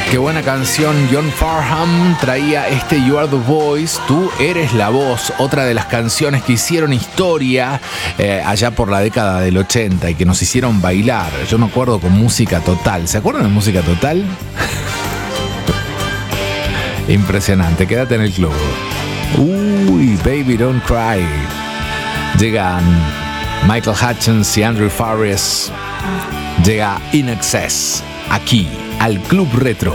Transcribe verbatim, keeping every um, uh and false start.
Qué buena canción. John Farnham traía este You Are the Voice, Tú Eres la Voz, otra de las canciones que hicieron historia eh, allá por la década del ochenta y que nos hicieron bailar. Yo me acuerdo con Música Total. ¿Se acuerdan de Música Total? Impresionante, quédate en el club. Uy, Baby Don't Cry. Llegan Michael Hutchence y Andrew Faris. Llega In Excess, aquí, al Club Retro.